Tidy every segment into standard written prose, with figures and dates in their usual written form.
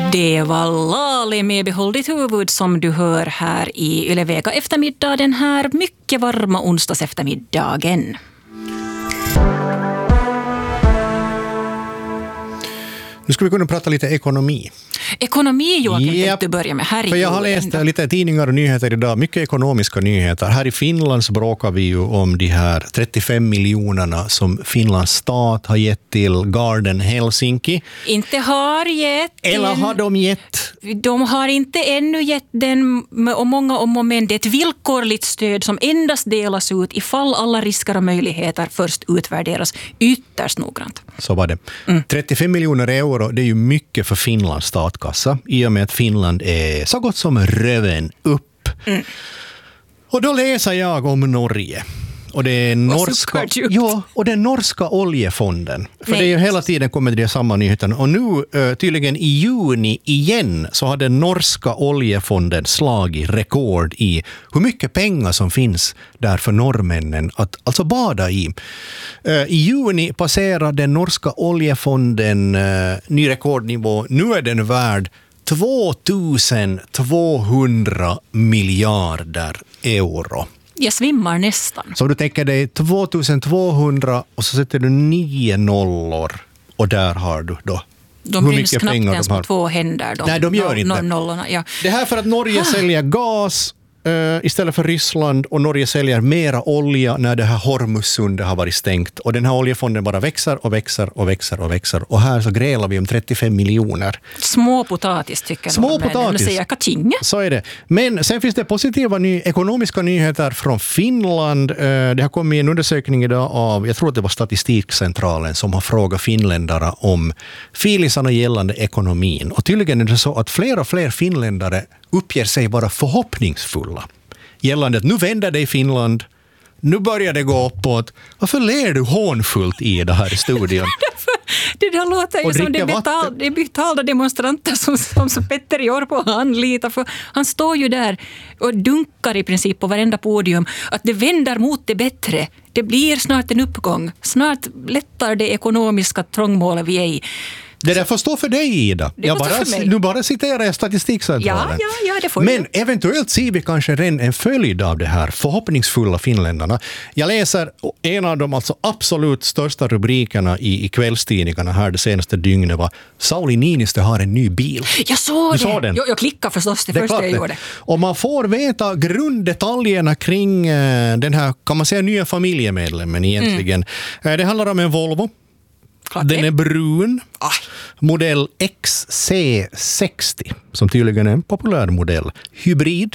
Det var Lali med Behåll ditt huvud som du hör här i Yle Vega eftermiddag den här mycket varma onsdags eftermiddagen. Nu ska vi kunna prata lite ekonomi. Ekonomi, Joakim, tänkte du börja med här i för jag har läst lite tidningar och nyheter idag, mycket ekonomiska nyheter. Här i Finland så bråkar vi ju om de här 35 miljonerna som Finlands stat har gett till Garden Helsinki. Inte har gett. Eller har de gett? De har inte ännu gett den, och många om och men. Det är ett villkorligt stöd som endast delas ut ifall alla risker och möjligheter först utvärderas ytterst noggrant. Så var det. 35 miljoner euro, det är ju mycket för Finlands statkassa i och med att Finland är så gott som röven upp. Och då läser jag om Norge. Och det är den norska oljefonden. För det är ju hela tiden kommer det samma nyheter. Och nu tydligen i juni igen så har den norska oljefonden slagit rekord i hur mycket pengar som finns där för norrmännen att alltså bada i. I juni passerar den norska oljefonden ny rekordnivå. Nu är den värd 2200 miljarder euro. Jag svimmar nästan. Så du tänker dig 2200 och så sätter du 9 nollor och där har du då de ryms knappt ens på 2 händer. Nej, de gör inte. Nollorna, ja. Det här för att Norge säljer gas istället för Ryssland och Norge säljer mera olja när det här Hormuzsundet har varit stängt. Och den här oljefonden bara växer och växer och växer och växer. Och här så grälar vi om 35 miljoner. Små potatis tycker jag. Små potatis. Säger kating. Så är det. Men sen finns det positiva ekonomiska nyheter från Finland. Det har kommit en undersökning idag av, jag tror att det var Statistikcentralen som har frågat finländare om filisarna gällande ekonomin. Och tydligen är det så att fler och fler finländare uppger sig vara förhoppningsfulla gällande att nu vänder det i Finland, nu börjar det gå uppåt. Varför ler du hånfullt i det här i studion? Det där låter ju som det betalda demonstranter som Petter i Orpo anlitar. För han står ju där och dunkar i princip på varenda podium att det vänder mot det bättre. Det blir snart en uppgång. Snart lättar det ekonomiska trångmålet vi är i. Det där får stå för dig, Ida. Nu bara citerar jag Statistikcentralen. Ja, det får Men eventuellt ser vi kanske redan en följd av det här förhoppningsfulla finländarna. Jag läser en av de alltså absolut största rubrikerna i kvällstidningarna här det senaste dygnet var Sauli Niinistö har en ny bil. Jag såg den. Jag klickade förstås det första jag gjorde. Och man får veta grunddetaljerna kring den här, kan man säga, nya familjemedlemmen egentligen. Det handlar om en Volvo. Den är brun. Modell XC60 som tydligen är en populär modell. Hybrid.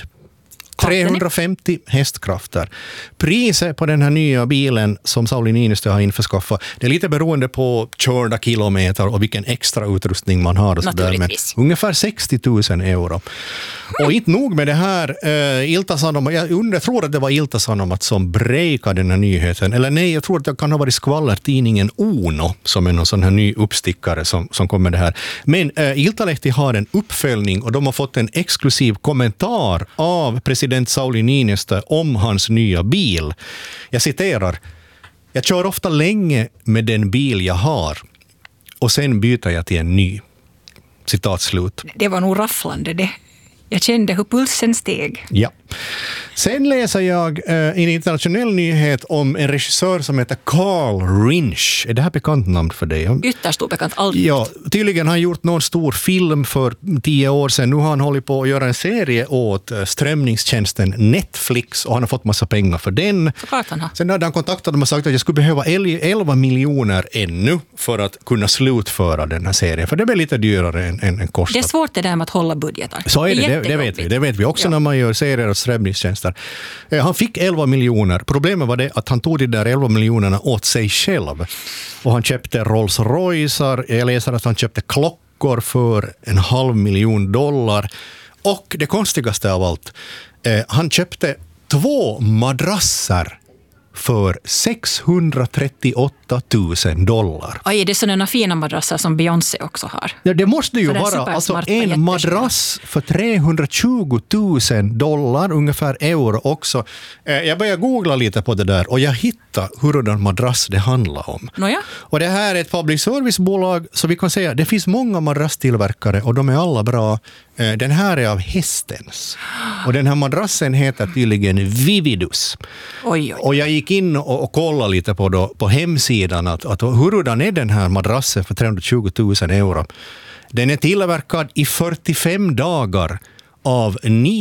350 hästkrafter. Priset på den här nya bilen som Sauli Niinistö har införskaffat, det är lite beroende på körda kilometer och vilken extra utrustning man har. Och så där, men ungefär 60 000 euro. Och inte nog med det här, Ilta-Sanomat, jag tror att det var Ilta-Sanomat som breakade den här nyheten. Eller nej, jag tror att det kan ha varit skvallertidningen Uno som är någon sån här ny uppstickare som kommer det här. Men Iltalehti har en uppföljning och de har fått en exklusiv kommentar av president Sauli Niinistö om hans nya bil. Jag citerar: "Jag kör ofta länge med den bil jag har och sen byter jag till en ny." Citat slut. Det var nog rafflande det. Jag kände hur pulsen steg. Ja. Sen läser jag en internationell nyhet om en regissör som heter Carl Rinch. Är det här bekant namn för dig? Ytterst obekant. Ja, tydligen har han gjort någon stor film för 10 år sedan. Nu har han hållit på att göra en serie åt strömningstjänsten Netflix och han har fått massa pengar för den. Såklart han har. Sen hade han kontaktat dem och sagt att jag skulle behöva 11 miljoner ännu för att kunna slutföra den här serien. För det blir lite dyrare än kostat. Det är svårt det där med att hålla budgetar. Så är det vet vi också när man gör serier och strömningstjänster. Han fick 11 miljoner. Problemet var det att han tog de där 11 miljonerna åt sig själv. Och han köpte Rolls Roycer. Jag läser att han köpte klockor för $500 000. Och det konstigaste av allt, han köpte 2 madrasser för $638,000. Oj, är det sådana fina madrasser som Beyoncé också har? Ja, det måste ju vara alltså en madrass för $320,000, ungefär euro också. Jag började googla lite på det där och jag hittade hurdan madrass det handlar om. Nåja. Och det här är ett public service-bolag, så vi kan säga att det finns många madrasstillverkare och de är alla bra. Den här är av hästens. Och den här madrassen heter tydligen Vividus. Oj. Och jag gick in och kollade lite på hemsidan att hurdan är den här madrassen för $320,000. Den är tillverkad i 45 dagar av